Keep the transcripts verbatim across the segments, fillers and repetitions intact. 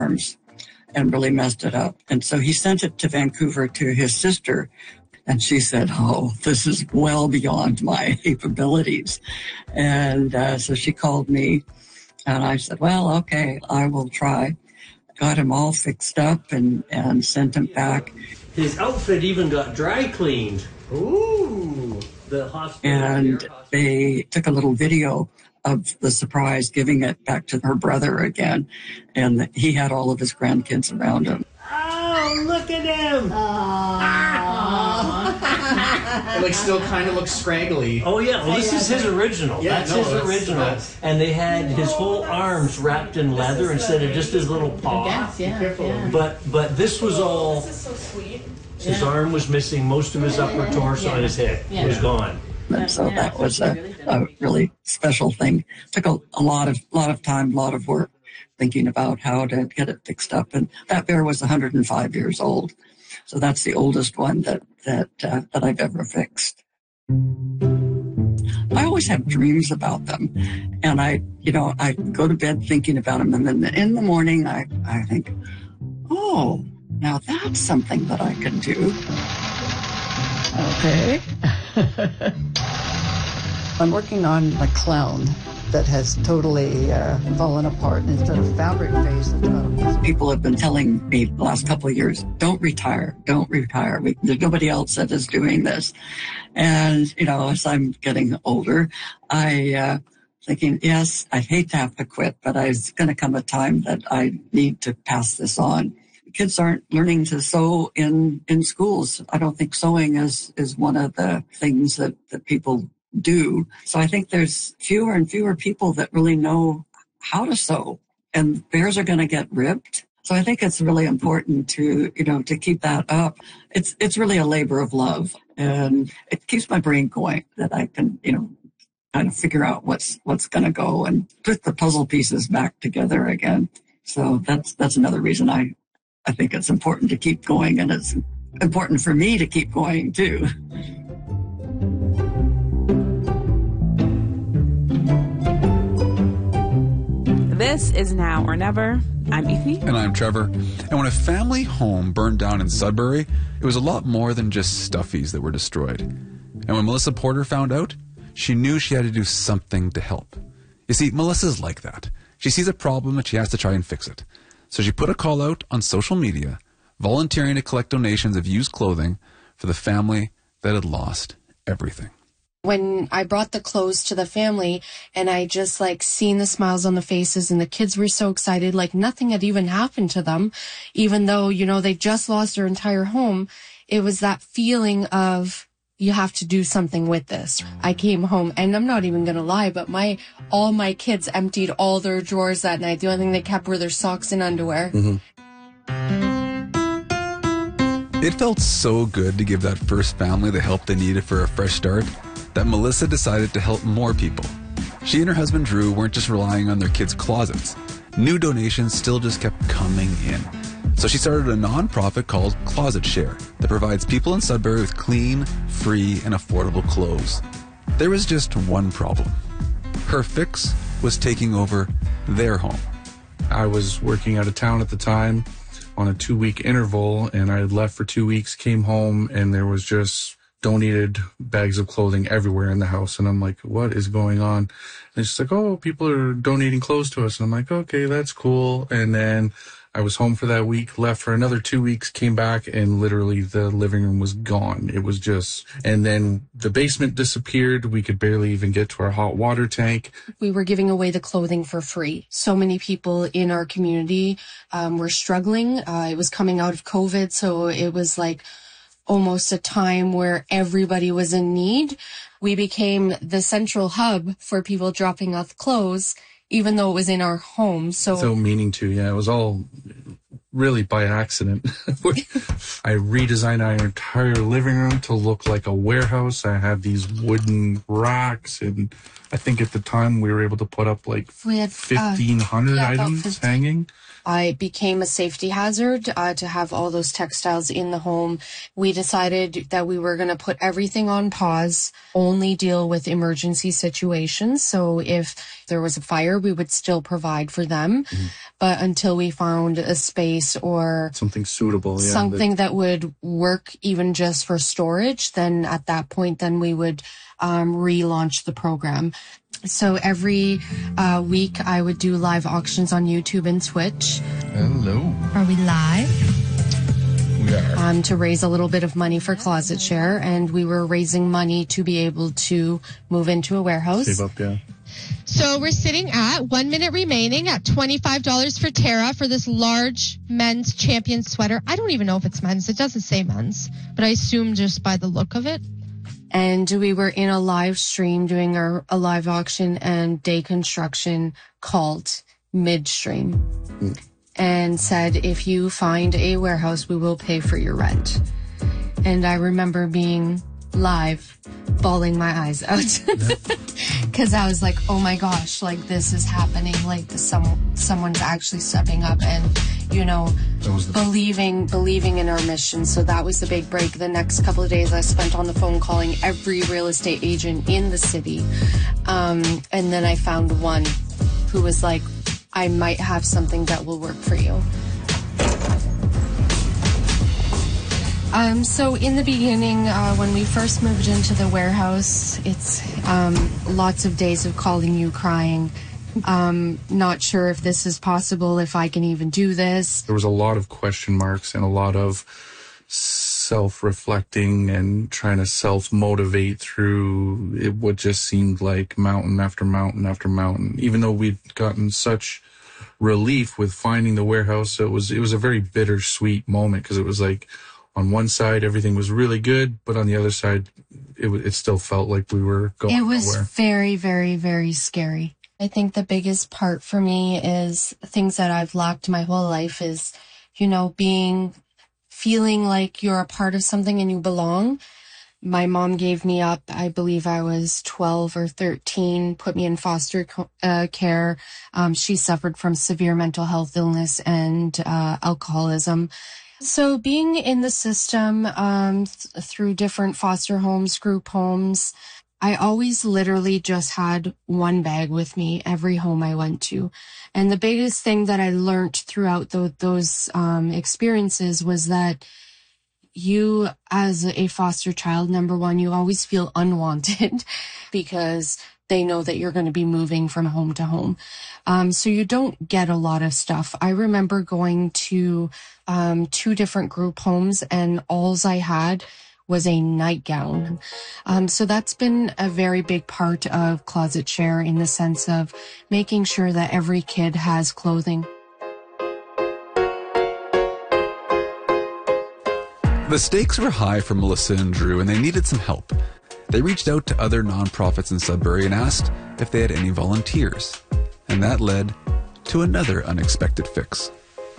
arms and really messed it up. And so he sent it to Vancouver to his sister. And she said, oh, this is well beyond my capabilities. And uh, so she called me and I said, well, okay, I will try. Got him all fixed up and, and sent him back. His outfit even got dry cleaned. Ooh. The hospital. And they took a little video of the surprise, giving it back to her brother again. And he had all of his grandkids around him. Oh, look at him. It like still kind of looks scraggly. Oh yeah, well this is his original. Yeah, that's no, his that's, original. that's... And they had his whole arms wrapped in leather instead of just his little paw. Yes, yeah, yeah. But but this was all. This is so sweet. His Yeah. arm was missing, most of his upper torso Yeah. and his head Yeah. was gone. And so that was a, a really special thing. Took a, a lot of lot of time, a lot of work thinking about how to get it fixed up. And that bear was one hundred five years old. So that's the oldest one that that uh, that I've ever fixed. I always have dreams about them, and I, you know, I go to bed thinking about them, and then in the morning I, I think, oh, now that's something that I can do. Okay. I'm working on a clown that has totally uh, fallen apart. Instead of fabric face, it's got a... People have been telling me the last couple of years, don't retire, don't retire. We, there's nobody else that is doing this. And, you know, as I'm getting older, I, uh, thinking, yes, I hate to have to quit, but there's going to come a time that I need to pass this on. Kids aren't learning to sew in, in schools. I don't think sewing is, is one of the things that, that people do. So I think there's fewer and fewer people that really know how to sew, and bears are going to get ripped. So I think it's really important to, you know, to keep that up. It's, it's really a labor of love, and it keeps my brain going that I can, you know, kind of figure out what's, what's going to go and put the puzzle pieces back together again. So that's, that's another reason I, I think it's important to keep going, and it's important for me to keep going too. This is Now or Never. I'm Ify. And I'm Trevor. And when a family home burned down in Sudbury, it was a lot more than just stuffies that were destroyed. And when Melissa Porter found out, she knew she had to do something to help. You see, Melissa's like that. She sees a problem and she has to try and fix it. So she put a call out on social media, volunteering to collect donations of used clothing for the family that had lost everything. When I brought the clothes to the family and I just like seen the smiles on the faces and the kids were so excited, like nothing had even happened to them, even though, you know, they just lost their entire home. It was that feeling of, you have to do something with this. I came home and I'm not even going to lie, but my, all my kids emptied all their drawers that night. The only thing they kept were their socks and underwear. Mm-hmm. It felt so good to give that first family the help they needed for a fresh start that Melissa decided to help more people. She and her husband Drew weren't just relying on their kids' closets. New donations still just kept coming in. So she started a nonprofit called Closet Share that provides people in Sudbury with clean, free, and affordable clothes. There was just one problem. Her fix was taking over their home. I was working out of town at the time on a two-week interval, and I had left for two weeks, came home, and there was just donated bags of clothing everywhere in the house. And I'm like, what is going on? And she's like, oh, people are donating clothes to us. And I'm like, okay, that's cool. And then I was home for that week, left for another two weeks, came back, and literally the living room was gone. It was just, and then the basement disappeared. We could barely even get to our hot water tank. We were giving away the clothing for free. So many people in our community um, were struggling. Uh, it was coming out of COVID, so it was like almost a time where everybody was in need. We became the central hub for people dropping off clothes, even though it was in our home. So, so meaning to, yeah, it was all really by accident. I redesigned our entire living room to look like a warehouse. I had these wooden racks, and I think at the time we were able to put up like we had fifteen hundred uh, yeah, items hanging. I became a safety hazard uh, to have all those textiles in the home. We decided that we were going to put everything on pause, only deal with emergency situations. So if there was a fire, we would still provide for them. Mm-hmm. But until we found a space or something suitable, yeah, something that, that would work even just for storage, then at that point, then we would um, relaunch the program. So every uh, week I would do live auctions on YouTube and Twitch. Hello. Are we live? We are. Um, to raise a little bit of money for Closet Share, and we were raising money to be able to move into a warehouse. Save up, yeah. So we're sitting at one minute remaining at twenty-five dollars for Tara for this large men's champion sweater. I don't even know if it's men's. It doesn't say men's, but I assume just by the look of it. And we were in a live stream doing our, a live auction, and Day Construction called midstream mm. and said, if you find a warehouse, we will pay for your rent. And I remember being live, bawling my eyes out because I was like, oh my gosh, like this is happening. Like the, some, someone's actually stepping up and, you know, the- believing, believing in our mission. So that was the big break. The next couple of days I spent on the phone calling every real estate agent in the city. Um, and then I found one who was like, I might have something that will work for you. Um, so in the beginning, uh, when we first moved into the warehouse, it's um, lots of days of calling you crying. Um, not sure if this is possible, if I can even do this. There was a lot of question marks and a lot of self-reflecting and trying to self-motivate through it, what just seemed like mountain after mountain after mountain. Even though we'd gotten such relief with finding the warehouse, so it was it was a very bittersweet moment because it was like, on one side, everything was really good, but on the other side, it, it still felt like we were going It was nowhere. very, very, very scary. I think the biggest part for me is things that I've lacked my whole life is, you know, being, feeling like you're a part of something and you belong. My mom gave me up. I believe I was twelve or thirteen, put me in foster uh, care. Um, she suffered from severe mental health illness and uh, alcoholism. So being in the system um, th- through different foster homes, group homes, I always literally just had one bag with me every home I went to. And the biggest thing that I learned throughout the, those um, experiences was that you, as a foster child, number one, you always feel unwanted because they know that you're going to be moving from home to home. Um, so you don't get a lot of stuff. I remember going to um, two different group homes and alls I had was a nightgown. Um, so that's been a very big part of Closet Share in the sense of making sure that every kid has clothing. The stakes were high for Melissa and Drew, and they needed some help. They reached out to other nonprofits in Sudbury and asked if they had any volunteers. And that led to another unexpected fix.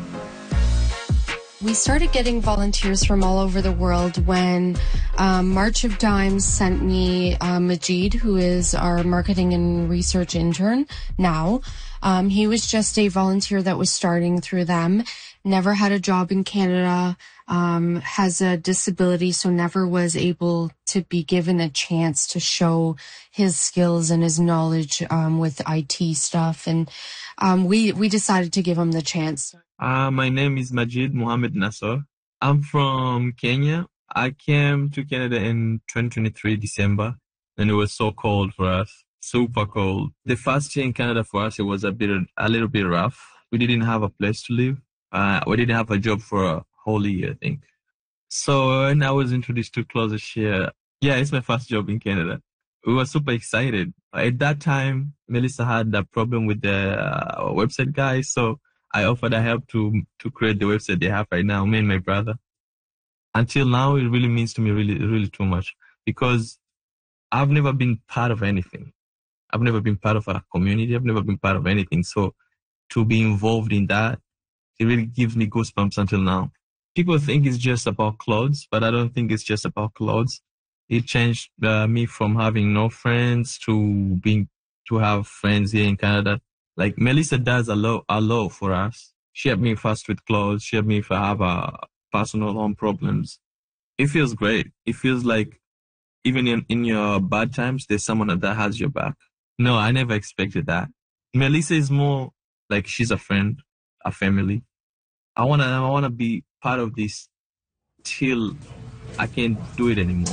We started getting volunteers from all over the world when um, March of Dimes sent me uh, Majid, who is our marketing and research intern now. Um, he was just a volunteer that was starting through them, never had a job in Canada, um, has a disability, so never was able to be given a chance to show his skills and his knowledge um, with I T stuff. And um, we, we decided to give him the chance. Uh, my name is Majid Mohammed Nasser. I'm from Kenya. I came to Canada in twenty twenty-three, December, and it was so cold for us. Super cold. The first year in Canada for us, it was a bit, a little bit rough. We didn't have a place to live. Uh, we didn't have a job for a whole year, I think. So when I was introduced to Closet Share, yeah, it's my first job in Canada. We were super excited. At that time, Melissa had a problem with the uh, website guys, so I offered her help to to create the website they have right now, me and my brother. Until now, it really means to me really, really too much because I've never been part of anything. I've never been part of a community. I've never been part of anything. So to be involved in that, it really gives me goosebumps until now. People think it's just about clothes, but I don't think it's just about clothes. It changed uh, me from having no friends to being to have friends here in Canada. Like Melissa does a lot, a lot for us. She helped me fast with clothes. She helped me if I have uh, personal home problems. It feels great. It feels like even in, in your bad times, there's someone that has your back. No, I never expected that. Melissa is more like she's a friend, a family. I wanna, I wanna be part of this till I can't do it anymore.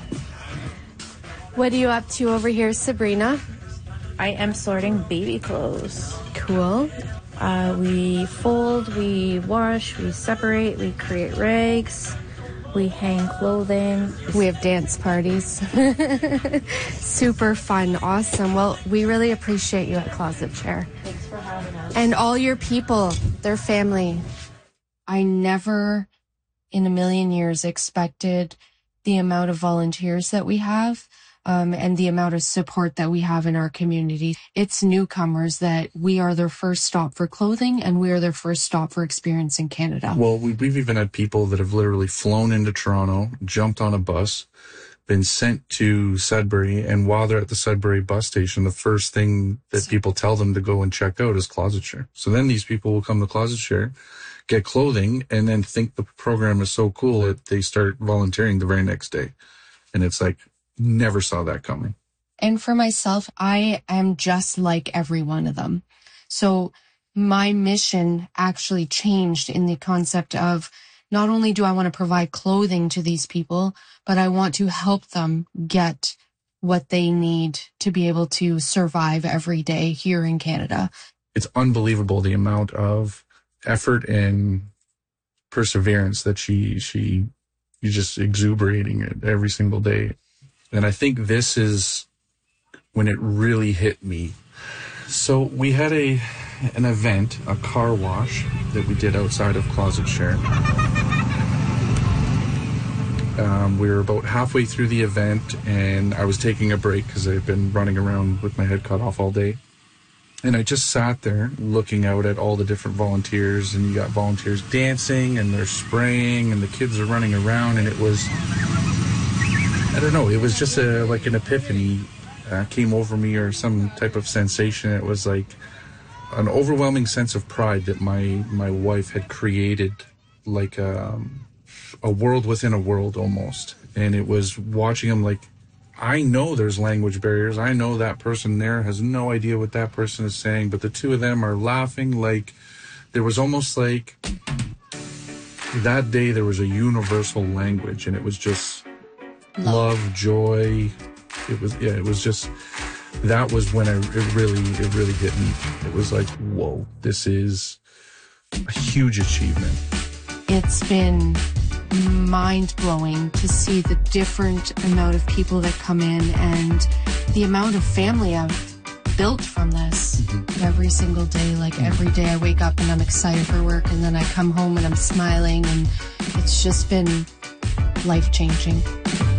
What are you up to over here, Sabrina? I am sorting baby clothes. Cool. Uh, we fold, we wash, we separate, we create rags, we hang clothing. We have dance parties. Super fun. Awesome. Well, we really appreciate you at Closet Chair. Thanks for having us. And all your people, their family. I never in a million years expected the amount of volunteers that we have. Um, and the amount of support that we have in our community. It's newcomers that we are their first stop for clothing, and we are their first stop for experience in Canada. Well, we, we've even had people that have literally flown into Toronto, jumped on a bus, been sent to Sudbury, and while they're at the Sudbury bus station, the first thing that people tell them to go and check out is Closet Share. So then these people will come to Closet Share, get clothing, and then think the program is so cool that they start volunteering the very next day. And it's like, never saw that coming. And for myself, I am just like every one of them. So my mission actually changed in the concept of not only do I want to provide clothing to these people, but I want to help them get what they need to be able to survive every day here in Canada. It's unbelievable the amount of effort and perseverance that she, she, you're just exuberating it every single day. And I think this is when it really hit me. So we had a an event, a car wash that we did outside of Closet Share. Um, we were about halfway through the event, and I was taking a break because I've been running around with my head cut off all day. And I just sat there looking out at all the different volunteers, and you got volunteers dancing, and they're spraying, and the kids are running around, and it was... I don't know, it was just a, like an epiphany uh, came over me, or some type of sensation. It was like an overwhelming sense of pride that my, my wife had created like a, a world within a world almost. And it was watching them like, I know there's language barriers. I know that person there has no idea what that person is saying, but the two of them are laughing like there was almost like that day there was a universal language, and it was just... Love. love, joy. It was, yeah, it was just, that was when I, it really, it really hit me. It was like, whoa, this is a huge achievement. It's been mind-blowing to see the different amount of people that come in and the amount of family I've built from this. Mm-hmm. Every single day. Like mm-hmm. every day I wake up and I'm excited for work, and then I come home and I'm smiling, and it's just been life-changing.